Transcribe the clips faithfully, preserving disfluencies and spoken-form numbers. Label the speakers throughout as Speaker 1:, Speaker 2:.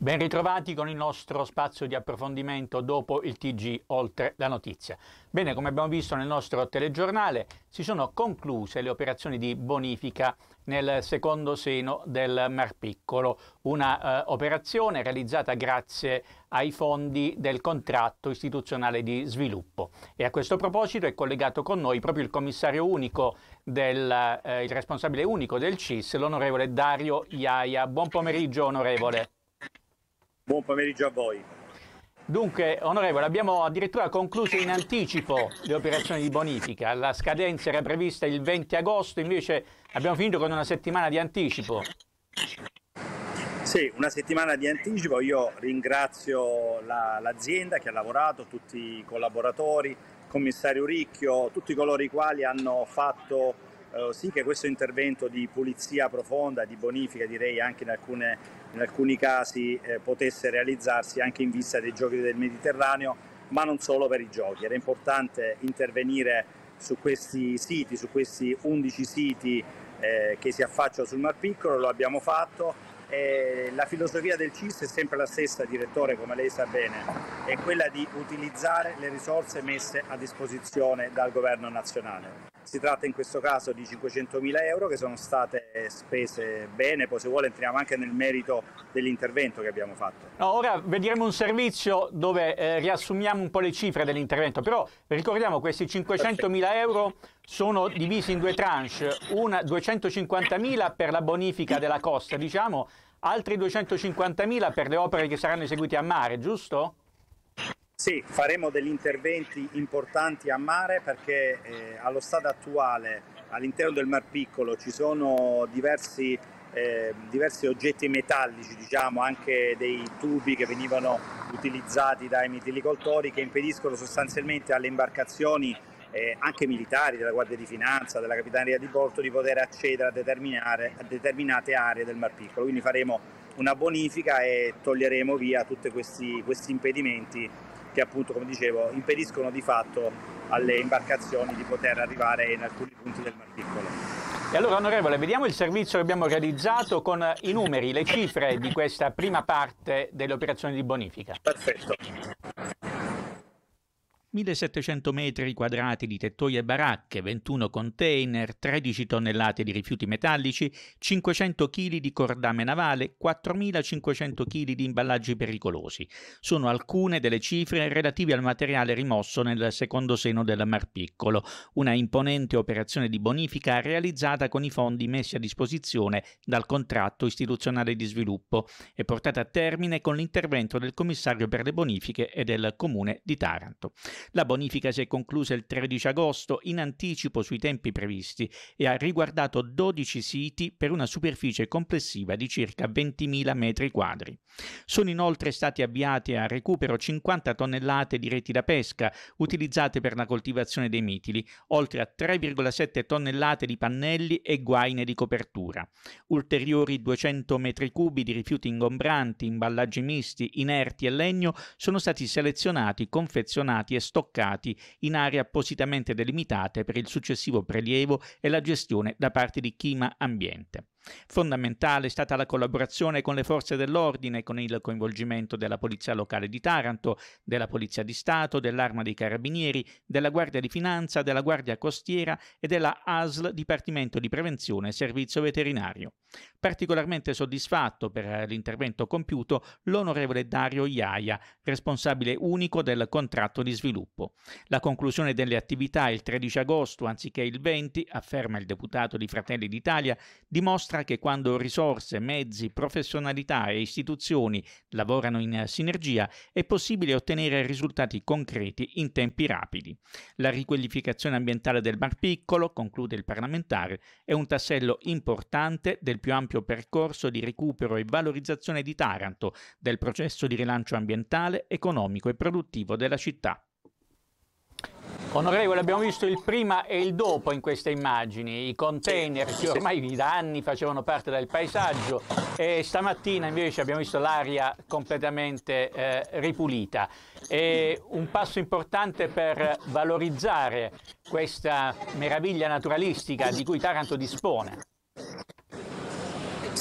Speaker 1: Ben ritrovati con il nostro spazio di approfondimento dopo il T G Oltre la Notizia. Bene, come abbiamo visto nel nostro telegiornale, si sono concluse le operazioni di bonifica nel secondo seno del Mar Piccolo, una eh, operazione realizzata grazie ai fondi del contratto istituzionale di sviluppo. E a questo proposito è collegato con noi proprio il commissario unico, del, eh, il responsabile unico del C I S, l'onorevole Dario Iaia. Buon pomeriggio, onorevole.
Speaker 2: Buon pomeriggio a voi.
Speaker 1: Dunque, onorevole, abbiamo addirittura concluso in anticipo le operazioni di bonifica. La scadenza era prevista il venti agosto, invece abbiamo finito con una settimana di anticipo.
Speaker 2: Sì, una settimana di anticipo. Io ringrazio la, l'azienda che ha lavorato, tutti i collaboratori, il commissario Ricchio, tutti coloro i quali hanno fatto eh, sì che questo intervento di pulizia profonda, di bonifica, direi anche in alcune in alcuni casi eh, potesse realizzarsi anche in vista dei Giochi del Mediterraneo, ma non solo per i Giochi. Era importante intervenire su questi siti, su questi undici siti eh, che si affacciano sul Mar Piccolo, lo abbiamo fatto. E la filosofia del C I S è sempre la stessa, direttore, come lei sa bene, è quella di utilizzare le risorse messe a disposizione dal governo nazionale. Si tratta in questo caso di cinquecentomila euro che sono state spese bene, poi se vuole entriamo anche nel merito dell'intervento che abbiamo fatto.
Speaker 1: No, ora vedremo un servizio dove eh, riassumiamo un po' le cifre dell'intervento, però ricordiamo questi cinquecentomila euro sono divisi in due tranche, una duecentocinquantamila per la bonifica della costa, diciamo, altri duecentocinquantamila per le opere che saranno eseguite a mare, giusto?
Speaker 2: Sì, faremo degli interventi importanti a mare perché eh, allo stato attuale all'interno del Mar Piccolo ci sono diversi, eh, diversi oggetti metallici, diciamo anche dei tubi che venivano utilizzati dai mitilicoltori che impediscono sostanzialmente alle imbarcazioni eh, anche militari, della Guardia di Finanza, della Capitaneria di Porto, di poter accedere a, determinare, a determinate aree del Mar Piccolo. Quindi faremo una bonifica e toglieremo via tutti questi, questi impedimenti che appunto, come dicevo, impediscono di fatto alle imbarcazioni di poter arrivare in alcuni punti del Mar Piccolo.
Speaker 1: E allora, onorevole, vediamo il servizio che abbiamo realizzato con i numeri, le cifre di questa prima parte delle operazioni di bonifica.
Speaker 2: Perfetto.
Speaker 1: millesettecento metri quadrati di tettoie e baracche, ventuno container, tredici tonnellate di rifiuti metallici, cinquecento chili di cordame navale, quattromilacinquecento chili di imballaggi pericolosi. Sono alcune delle cifre relative al materiale rimosso nel secondo seno del Mar Piccolo, una imponente operazione di bonifica realizzata con i fondi messi a disposizione dal contratto istituzionale di sviluppo e portata a termine con l'intervento del commissario per le bonifiche e del Comune di Taranto. La bonifica si è conclusa il tredici agosto in anticipo sui tempi previsti e ha riguardato dodici siti per una superficie complessiva di circa ventimila metri quadri. Sono inoltre stati avviati a recupero cinquanta tonnellate di reti da pesca utilizzate per la coltivazione dei mitili, oltre a tre virgola sette tonnellate di pannelli e guaine di copertura. Ulteriori duecento metri cubi di rifiuti ingombranti, imballaggi misti, inerti e legno sono stati selezionati, confezionati e stoccati in aree appositamente delimitate per il successivo prelievo e la gestione da parte di Chima Ambiente. Fondamentale è stata la collaborazione con le forze dell'ordine, con il coinvolgimento della Polizia Locale di Taranto, della Polizia di Stato, dell'Arma dei Carabinieri, della Guardia di Finanza, della Guardia Costiera e della A S L, Dipartimento di Prevenzione e Servizio Veterinario. Particolarmente soddisfatto per l'intervento compiuto l'onorevole Dario Iaia, responsabile unico del contratto di sviluppo. La conclusione delle attività il tredici agosto anziché il venti, afferma il deputato di Fratelli d'Italia, dimostra che quando risorse, mezzi, professionalità e istituzioni lavorano in sinergia è possibile ottenere risultati concreti in tempi rapidi. La riqualificazione ambientale del Mar Piccolo, conclude il parlamentare, è un tassello importante del più ampio percorso di recupero e valorizzazione di Taranto, del processo di rilancio ambientale, economico e produttivo della città. Onorevole, abbiamo visto il prima e il dopo in queste immagini, i container che ormai da anni facevano parte del paesaggio e stamattina invece abbiamo visto l'aria completamente eh, ripulita. È un passo importante per valorizzare questa meraviglia naturalistica di cui Taranto dispone.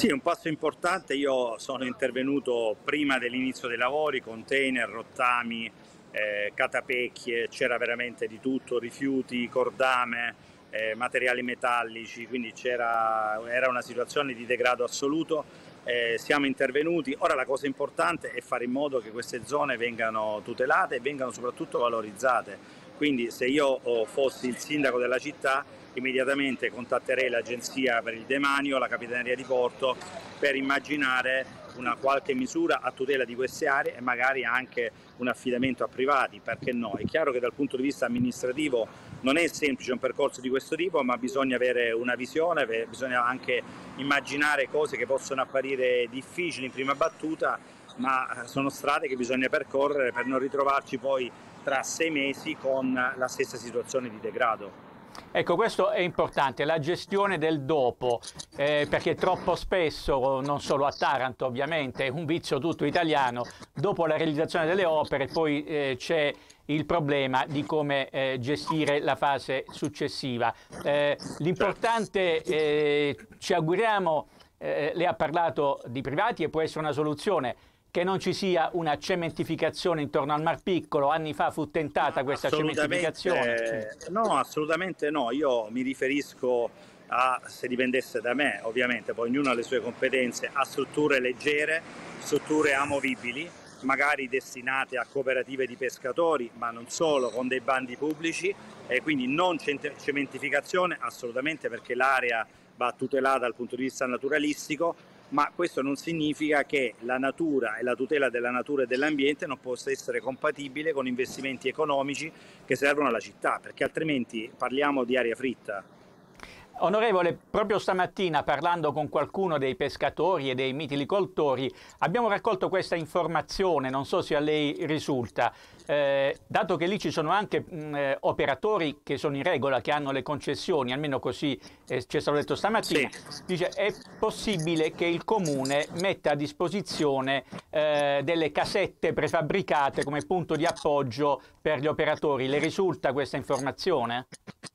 Speaker 2: Sì, è un passo importante. Io sono intervenuto prima dell'inizio dei lavori, container, rottami, eh, catapecchie, c'era veramente di tutto, rifiuti, cordame, eh, materiali metallici, quindi c'era, era una situazione di degrado assoluto. Eh, siamo intervenuti. Ora la cosa importante è fare in modo che queste zone vengano tutelate e vengano soprattutto valorizzate. Quindi se io oh, fossi il sindaco della città, immediatamente contatterei l'Agenzia per il Demanio, la Capitaneria di Porto, per immaginare una qualche misura a tutela di queste aree e magari anche un affidamento a privati, perché no? È chiaro che dal punto di vista amministrativo non è semplice un percorso di questo tipo, ma bisogna avere una visione, bisogna anche immaginare cose che possono apparire difficili in prima battuta, ma sono strade che bisogna percorrere per non ritrovarci poi tra sei mesi con la stessa situazione di degrado.
Speaker 1: Ecco, questo è importante, la gestione del dopo, eh, perché troppo spesso, non solo a Taranto ovviamente, è un vizio tutto italiano, dopo la realizzazione delle opere poi eh, c'è il problema di come eh, gestire la fase successiva. Eh, l'importante, eh, ci auguriamo, eh, lei ha parlato di privati e può essere una soluzione, che non ci sia una cementificazione intorno al Mar Piccolo. Anni fa fu tentata questa cementificazione.
Speaker 2: No, assolutamente no. Io mi riferisco a, se dipendesse da me, ovviamente, poi ognuno ha le sue competenze, a strutture leggere, strutture amovibili, magari destinate a cooperative di pescatori, ma non solo, con dei bandi pubblici, e quindi non cementificazione assolutamente, perché l'area va tutelata dal punto di vista naturalistico, ma questo non significa che la natura e la tutela della natura e dell'ambiente non possa essere compatibile con investimenti economici che servono alla città, perché altrimenti parliamo di aria fritta.
Speaker 1: Onorevole, proprio stamattina parlando con qualcuno dei pescatori e dei mitilicoltori abbiamo raccolto questa informazione, non so se a lei risulta, eh, dato che lì ci sono anche mh, operatori che sono in regola, che hanno le concessioni, almeno così eh, ci è stato detto stamattina, sì. Dice è possibile che il comune metta a disposizione eh, delle casette prefabbricate come punto di appoggio per gli operatori. Le risulta questa informazione?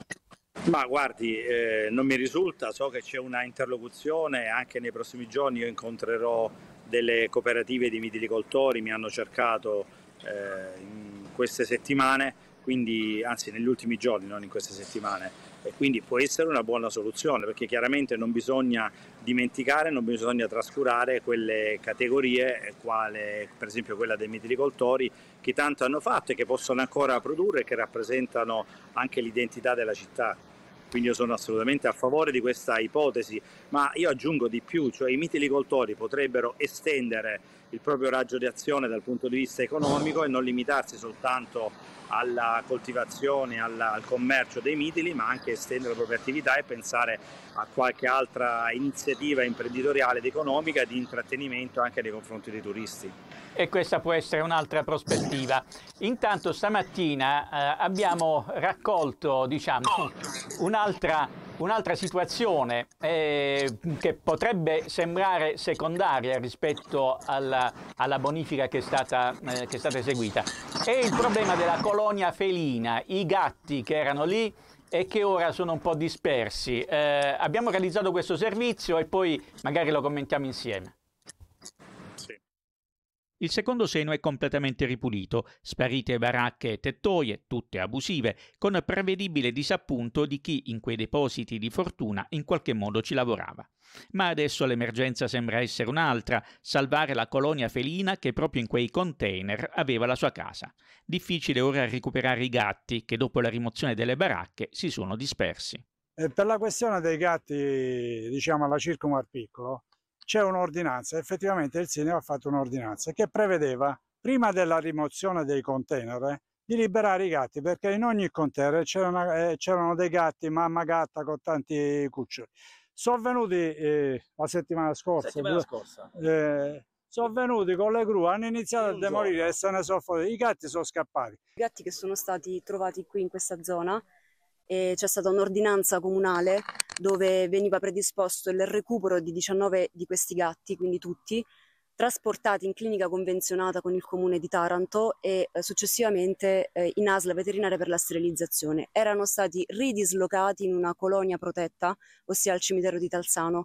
Speaker 2: Ma guardi, eh, non mi risulta, so che c'è una interlocuzione, anche nei prossimi giorni io incontrerò delle cooperative di mitilicoltori, mi hanno cercato eh, in queste settimane, quindi, anzi negli ultimi giorni, non in queste settimane, e quindi può essere una buona soluzione, perché chiaramente non bisogna dimenticare, non bisogna trascurare quelle categorie, quale per esempio quella dei mitilicoltori, che tanto hanno fatto e che possono ancora produrre e che rappresentano anche l'identità della città. Quindi io sono assolutamente a favore di questa ipotesi, ma io aggiungo di più, cioè i mitilicoltori potrebbero estendere il proprio raggio di azione dal punto di vista economico e non limitarsi soltanto alla coltivazione, alla, al commercio dei mitili, ma anche estendere la propria attività e pensare a qualche altra iniziativa imprenditoriale ed economica di intrattenimento anche nei confronti dei turisti.
Speaker 1: E questa può essere un'altra prospettiva. Intanto stamattina eh, abbiamo raccolto, diciamo, un'altra un'altra situazione eh, che potrebbe sembrare secondaria rispetto alla, alla bonifica che è stata, eh, che è stata eseguita. È il problema della colonia felina, i gatti che erano lì e che ora sono un po' dispersi. Eh, abbiamo realizzato questo servizio e poi magari lo commentiamo insieme. Il secondo seno è completamente ripulito, sparite baracche e tettoie, tutte abusive, con prevedibile disappunto di chi in quei depositi di fortuna in qualche modo ci lavorava. Ma adesso l'emergenza sembra essere un'altra, salvare la colonia felina che proprio in quei container aveva la sua casa. Difficile ora recuperare i gatti che dopo la rimozione delle baracche si sono dispersi.
Speaker 3: E per la questione dei gatti, diciamo alla Circo Mar Piccolo, c'è un'ordinanza, effettivamente il sindaco ha fatto un'ordinanza che prevedeva, prima della rimozione dei container, di liberare i gatti, perché in ogni container c'erano, eh, c'erano dei gatti, mamma gatta con tanti cuccioli. Sono venuti eh, la settimana scorsa,
Speaker 2: settimana scorsa.
Speaker 3: Eh, sono venuti con le gru, hanno iniziato a demolire e se ne sono fuori, i gatti sono scappati.
Speaker 4: I gatti che sono stati trovati qui in questa zona, c'è stata un'ordinanza comunale dove veniva predisposto il recupero di diciannove di questi gatti, quindi tutti, trasportati in clinica convenzionata con il comune di Taranto e eh, successivamente eh, in A S L veterinaria per la sterilizzazione. Erano stati ridislocati in una colonia protetta, ossia al cimitero di Talzano,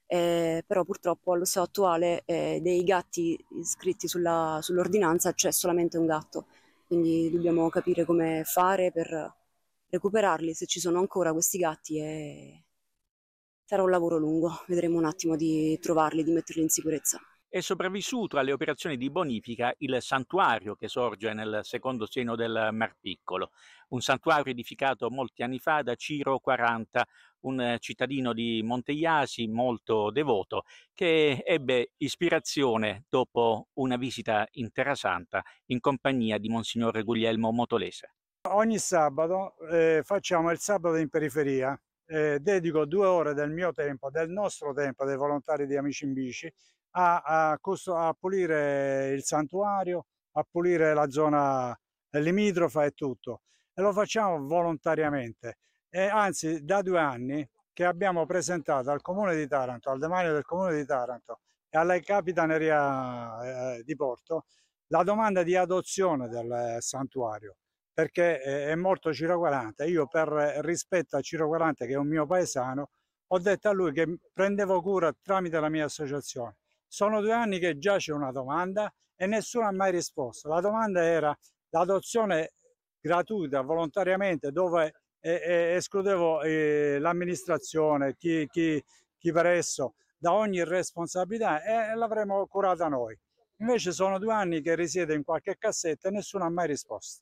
Speaker 4: eh, però purtroppo allo stato attuale eh, dei gatti iscritti sulla, sull'ordinanza c'è solamente un gatto, quindi dobbiamo capire come fare per recuperarli, se ci sono ancora questi gatti, e sarà un lavoro lungo, vedremo un attimo di trovarli, di metterli in sicurezza.
Speaker 1: È sopravvissuto alle operazioni di bonifica il santuario che sorge nel secondo seno del Mar Piccolo, un santuario edificato molti anni fa da Ciro quaranta, un cittadino di Monteiasi molto devoto, che ebbe ispirazione dopo una visita in Terra Santa in compagnia di Monsignor Guglielmo Motolese.
Speaker 3: Ogni sabato eh, facciamo il sabato in periferia, eh, dedico due ore del mio tempo, del nostro tempo, dei volontari di Amici in Bici, a, a, a pulire il santuario, a pulire la zona limitrofa e tutto. E lo facciamo volontariamente. E anzi, da due anni che abbiamo presentato al Comune di Taranto, al demanio del Comune di Taranto e alla Capitaneria eh, di Porto, la domanda di adozione del santuario, perché è morto Ciro quaranta. Io, per rispetto a Ciro quaranta, che è un mio paesano, ho detto a lui che prendevo cura tramite la mia associazione. Sono due anni che già c'è una domanda e nessuno ha mai risposto. La domanda era l'adozione gratuita, volontariamente, dove eh, eh, escludevo eh, l'amministrazione, chi, chi, chi per esso, da ogni responsabilità, e l'avremmo curata noi. Invece sono due anni che risiede in qualche cassetta e nessuno ha mai risposto.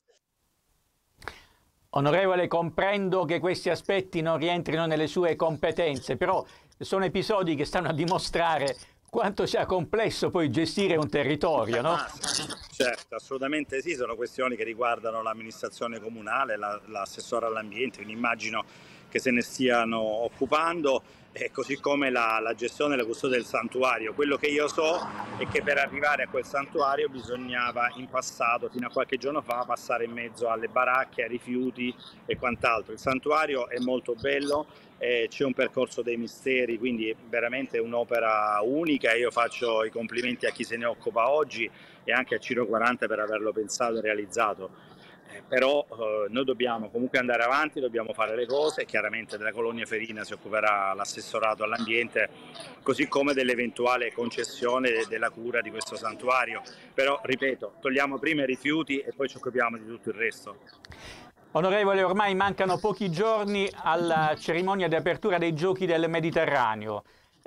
Speaker 1: Onorevole, comprendo che questi aspetti non rientrino nelle sue competenze, però sono episodi che stanno a dimostrare quanto sia complesso poi gestire un territorio, no?
Speaker 2: Ah, certo, assolutamente sì, sono questioni che riguardano l'amministrazione comunale, la, l'assessore all'ambiente, quindi immagino che se ne stiano occupando, eh, così come la, la gestione e la custodia del santuario. Quello che io so è che per arrivare a quel santuario bisognava in passato, fino a qualche giorno fa, passare in mezzo alle baracche, ai rifiuti e quant'altro. Il santuario è molto bello, eh, c'è un percorso dei misteri, quindi è veramente un'opera unica, e io faccio i complimenti a chi se ne occupa oggi e anche a Ciro quaranta per averlo pensato e realizzato. Eh, però eh, noi dobbiamo comunque andare avanti, dobbiamo fare le cose. Chiaramente della colonia ferina si occuperà l'assessorato all'ambiente, così come dell'eventuale concessione della cura di questo santuario, però ripeto, togliamo prima i rifiuti e poi ci occupiamo di tutto il resto.
Speaker 1: Onorevole, ormai mancano pochi giorni alla cerimonia di apertura dei Giochi del Mediterraneo.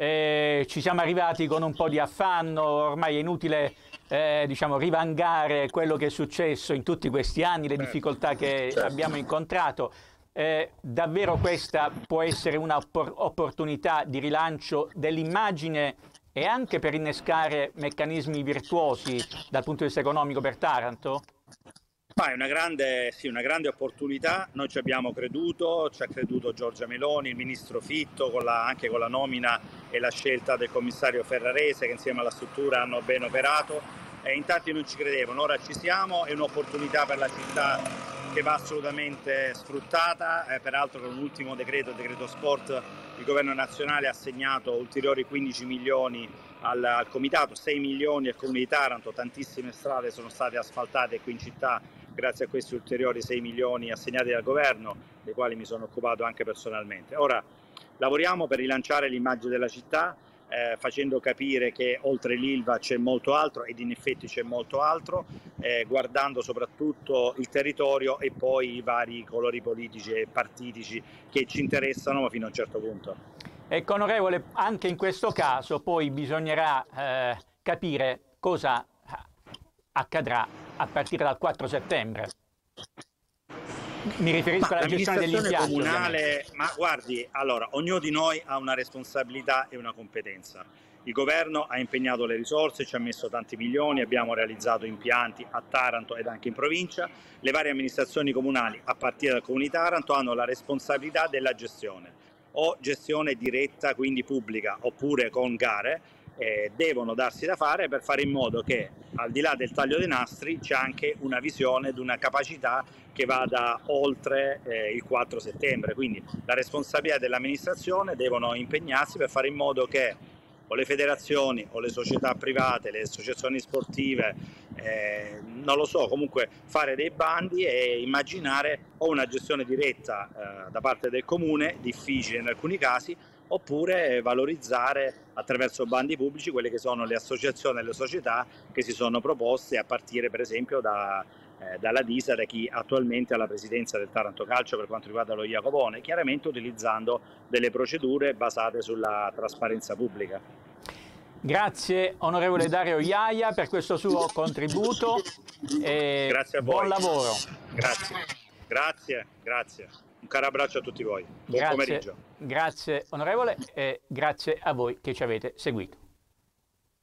Speaker 1: Eh, ci siamo arrivati con un po' di affanno, ormai è inutile eh, diciamo, rivangare quello che è successo in tutti questi anni, le difficoltà che abbiamo incontrato. Eh, davvero questa può essere un'opportunità di rilancio dell'immagine e anche per innescare meccanismi virtuosi dal punto di vista economico per Taranto?
Speaker 2: Ma è una grande, sì, una grande opportunità, noi ci abbiamo creduto, ci ha creduto Giorgia Meloni, il ministro Fitto, con la, anche con la nomina e la scelta del commissario Ferrarese, che insieme alla struttura hanno ben operato, e in tanti non ci credevano, ora ci siamo, è un'opportunità per la città che va assolutamente sfruttata, eh, peraltro con l'ultimo decreto, il decreto sport, il governo nazionale ha assegnato ulteriori quindici milioni al, al comitato, sei milioni al Comune di Taranto, tantissime strade sono state asfaltate qui in città grazie a questi ulteriori sei milioni assegnati dal governo, dei quali mi sono occupato anche personalmente. Ora lavoriamo per rilanciare l'immagine della città, eh, facendo capire che oltre l'Ilva c'è molto altro, ed in effetti c'è molto altro, eh, guardando soprattutto il territorio e poi i vari colori politici e partitici che ci interessano, ma fino a un certo punto.
Speaker 1: Ecco, onorevole, anche in questo caso poi bisognerà eh, capire cosa accadrà a partire dal quattro settembre. Mi riferisco
Speaker 2: ma
Speaker 1: alla gestione degli impianti
Speaker 2: comunale, ma guardi, allora, ognuno di noi ha una responsabilità e una competenza. Il governo ha impegnato le risorse, ci ha messo tanti milioni, abbiamo realizzato impianti a Taranto ed anche in provincia. Le varie amministrazioni comunali, a partire dal Comune di Taranto, hanno la responsabilità della gestione, o gestione diretta, quindi pubblica, oppure con gare. Eh, devono darsi da fare per fare in modo che, al di là del taglio dei nastri, c'è anche una visione ed una capacità che vada oltre eh, il quattro settembre. Quindi la responsabilità dell'amministrazione, devono impegnarsi per fare in modo che o le federazioni o le società private, le associazioni sportive, eh, non lo so, comunque fare dei bandi e immaginare o una gestione diretta eh, da parte del comune, difficile in alcuni casi, oppure valorizzare attraverso bandi pubblici quelle che sono le associazioni e le società che si sono proposte, a partire per esempio da, eh, dalla Disa, da chi attualmente ha la presidenza del Taranto Calcio per quanto riguarda lo Jacopone, chiaramente utilizzando delle procedure basate sulla trasparenza pubblica.
Speaker 1: Grazie onorevole Dario Iaia per questo suo contributo e
Speaker 2: grazie a voi.
Speaker 1: Buon lavoro.
Speaker 2: Grazie, grazie, grazie. Un caro abbraccio a tutti voi. Buon
Speaker 1: grazie,
Speaker 2: pomeriggio.
Speaker 1: Grazie onorevole e grazie a voi che ci avete seguito.